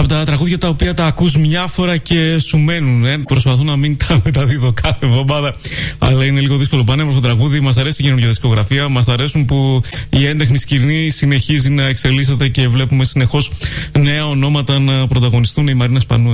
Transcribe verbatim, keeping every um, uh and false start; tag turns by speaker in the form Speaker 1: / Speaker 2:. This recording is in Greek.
Speaker 1: από τα τραγούδια τα οποία τα ακούς μια φορά και σου μένουν. Ε. Προσπαθώ να μην τα μεταδίδω κάθε εβδομάδα, αλλά είναι λίγο δύσκολο. Πανέμορφο τραγούδι, μας αρέσει η καινούργια δισκογραφία, μας αρέσουν που η έντεχνη σκηνή συνεχίζει να εξελίσσεται και βλέπουμε συνεχώς νέα ονόματα να πρωταγωνιστούν. Η Μαρίνα Σπανού